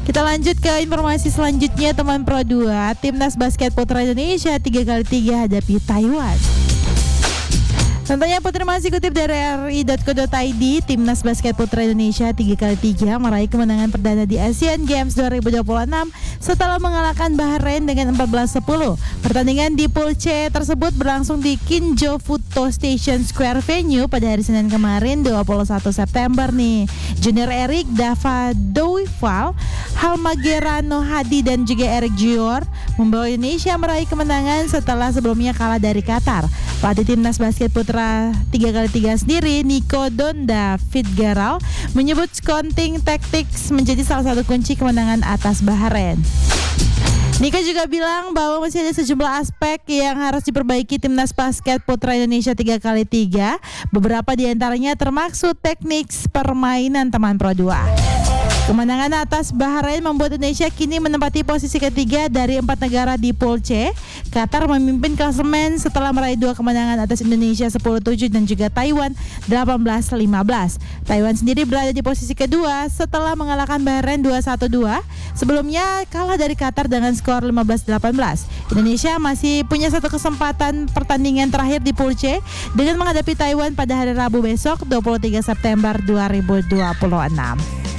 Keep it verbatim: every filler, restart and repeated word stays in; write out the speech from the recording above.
Kita lanjut ke informasi selanjutnya teman Pro dua. Timnas basket putra Indonesia tiga kali tiga hadapi Taiwan. Tentunya Putri masih kutip dari r i dot co dot i d. Timnas basket putra Indonesia tiga kali tiga meraih kemenangan perdana di Asian Games dua ribu dua puluh enam setelah mengalahkan Bahrain dengan empat belas sepuluh. Pertandingan di Pool C tersebut berlangsung di Kinjo Photo Station Square Venue pada hari Senin kemarin dua puluh satu September nih. Junior Eric Davadoival, Halmagerano Hadi dan juga Eric Gior membawa Indonesia meraih kemenangan setelah sebelumnya kalah dari Qatar. Pelatih timnas basket putra tiga kali tiga sendiri, Nico Donda Fitzgerald, menyebut scouting tactics menjadi salah satu kunci kemenangan atas Bahrain. Nika juga bilang bahwa masih ada sejumlah aspek yang harus diperbaiki timnas basket putra Indonesia tiga kali tiga. Beberapa diantaranya termaksud teknik permainan teman Pro dua. Kemenangan atas Bahrain membuat Indonesia kini menempati posisi ketiga dari empat negara di Pool C. Qatar memimpin klasemen setelah meraih dua kemenangan atas Indonesia sepuluh tujuh dan juga Taiwan delapan belas lima belas. Taiwan sendiri berada di posisi kedua setelah mengalahkan Bahrain dua satu dua. Sebelumnya kalah dari Qatar dengan skor lima belas delapan belas. Indonesia masih punya satu kesempatan pertandingan terakhir di Pool C dengan menghadapi Taiwan pada hari Rabu besok dua puluh tiga September dua ribu dua puluh enam.